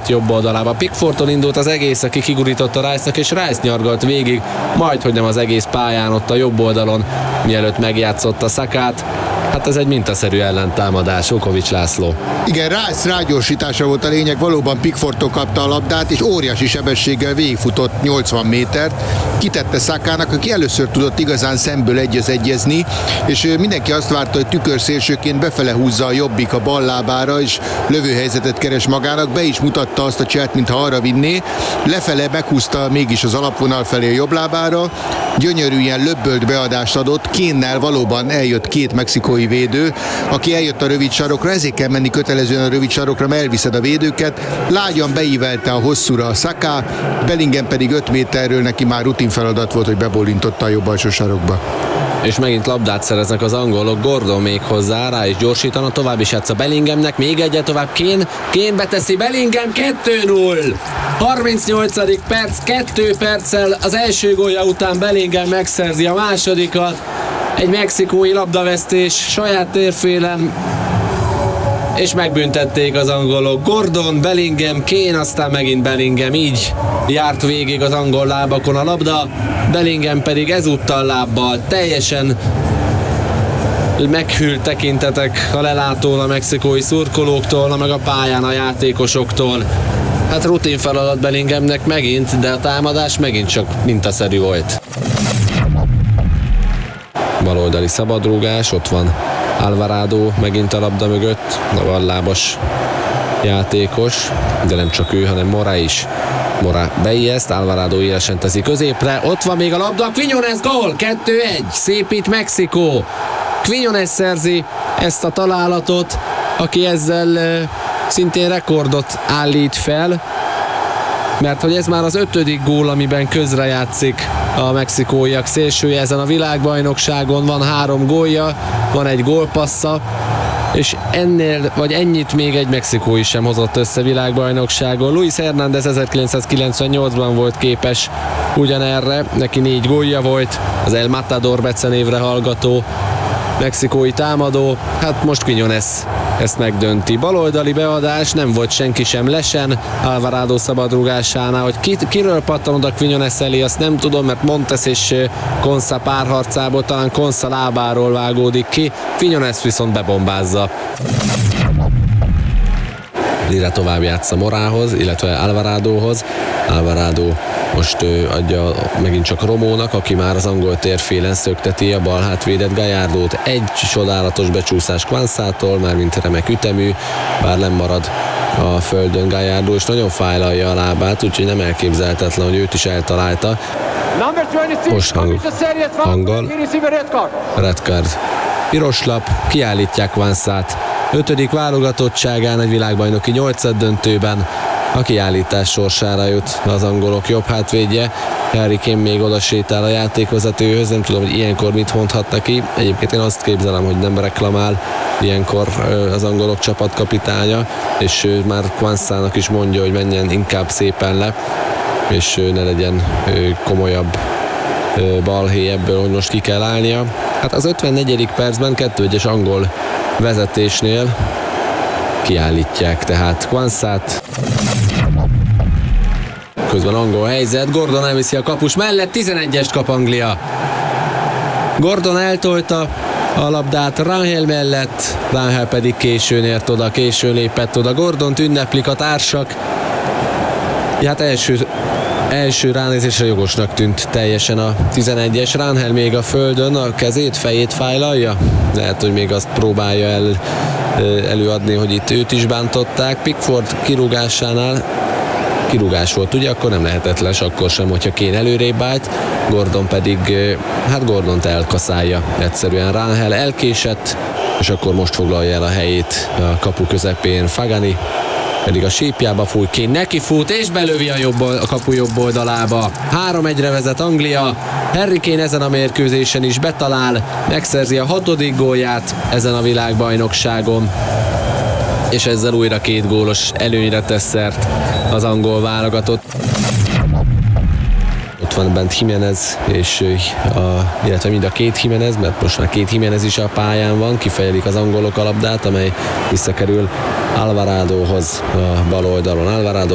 net jobb oldalába. Pickfordtól indult az egész, aki kigurította Rice-nak, és Rice nyargalt végig, majd hogy nem az egész pályán ott a jobb oldalon, mielőtt megjátszotta Sakát. Hát ez egy mintaszerű ellentámadás, Vukovics László. Igen, Rice rágyorsítása volt a lényeg, valóban Pickfordtól kapta a labdát, és óriási sebességgel végigfutott 80 métert, kitette Sakának, aki először tudott igazán szemből egyezni, és mindenki azt várta, hogy tükörszélsőként befele húzza a jobbik a bal lábára, és lövőhelyzetet keres magának, be is mutatta azt a cselt, mintha arra vinné, lefele meghúzta mégis az alapvonal felé a jobb lábára, gyönyörű ilyen löbbölt beadást adott, Kane-nel valóban eljött két mexikói védő, aki eljött a rövid sarokra, ezért kell menni kötelezően a rövid sarokra, mert elviszed a védőket, lágyan beívelte a hosszúra a Saka, Bellingham pedig 5 méterről neki már rutin feladat volt, hogy bebólintotta a jobb alsó sarokba. És megint labdát szereznek az angolok, Gordon még hozzá, rá is gyorsítana, tovább is játsz a Bellinghamnek, még egyet tovább Kane beteszi, Bellingham 2-0, 38. perc, 2 perccel az első gólja után Bellingham megszerzi a másodikat, egy mexikói labdavesztés saját térfélen, és megbüntették az angolok. Gordon, Bellingham, Kane, aztán megint Bellingham, így járt végig az angol lábakon a labda, Bellingham pedig ezúttal lábbal, teljesen meghűlt tekintetek a lelátón a mexikói szurkolóktól, meg a pályán a játékosoktól. Hát rutin feladat Bellinghamnek megint, de a támadás megint csak mintaszerű volt. Baloldali szabadrúgás, ott van Alvarado megint a labda mögött, a ballábas játékos, de nem csak ő, hanem Mora is. Mora beijeszt, Alvarado élesen teszi középre, ott van még a labda, Quiñones gól, 2-1, szépít Mexikó. Quiñones szerzi ezt a találatot, aki ezzel szintén rekordot állít fel, mert hogy ez már az 5. gól, amiben közrejátszik a mexikóiak szélsője ezen a világbajnokságon, van 3 gólja, van egy gólpassza, és ennél, vagy ennyit még egy mexikói sem hozott össze világbajnokságon. Luis Hernández 1998-ban volt képes ugyanerre, neki 4 gólja volt, az El Matador becenévre hallgató mexikói támadó, hát most Quiñones ezt megdönti. Baloldali beadás, nem volt senki sem lesen Alvarado szabadrugásánál, hogy kiről pattan oda Quiñones elé, azt nem tudom, mert Montes és Konsa párharcából talán Konsa lábáról vágódik ki, Quiñones viszont bebombázza. Lira tovább játsza Morához, illetve Alvaradohoz. Alvarado most adja megint csak Romónak, aki már az angol térfélen szökteti a bal hátvédet Gallardót. Egy csodálatos becsúszás Quansától, mármint remek ütemű, bár nem marad a földön Gallardo, és nagyon fájlalja a lábát, úgyhogy nem elképzelhetetlen, hogy őt is eltalálta. Most hanggal. Red card. Piros lap, kiállítják Quansát. 5. válogatottságán egy világbajnoki 8. döntőben a kiállítás sorsára jut az angolok jobb hátvédje. Harry Kane még oda sétál a játékvezetőhöz, nem tudom, hogy ilyenkor mit mondhat neki. Egyébként én azt képzelem, hogy nem reklamál ilyenkor az angolok csapatkapitánya, és ő már Quansának is mondja, hogy menjen inkább szépen le, és ne legyen komolyabb balhé ebből, hogy most ki kell állnia. Hát az 54. percben 2-1-es angol vezetésnél kiállítják tehát Quansát. Közben angol helyzet, Gordon elviszi a kapus mellett, 11-est kap Anglia. Gordon eltolta a labdát Rangel mellett, Rangel pedig későn ért oda, későn lépett oda. Gordont ünneplik a társak. Hát első ránézésre jogosnak tűnt teljesen a 11-es. Rangel még a földön, a kezét, fejét fájlalja. Lehet, hogy még azt próbálja előadni, hogy itt őt is bántották. Pickford kirúgásánál kirúgás volt, ugye, akkor nem lehetetlen, akkor sem, hogyha Kane előrébb állt. Gordon pedig, hát Gordont elkaszálja egyszerűen. Rangel elkésett, és akkor most foglalja el a helyét a kapu közepén Fagani, pedig a sípjába fúj, Kane neki fut, és belövi a kapu jobb oldalába. 3-1-re vezet Anglia. Harry Kane ezen a mérkőzésen is betalál, megszerzi a 6. gólját ezen a világbajnokságon, és ezzel újra 2 gólos előnyre tesz szert az angol válogatott. Ott van bent Jiménez, illetve mind a 2 Jiménez, mert most már 2 Jiménez is a pályán van, kifejelik az angolok a labdát, amely visszakerül Alvaradohoz a bal oldalon. Alvarado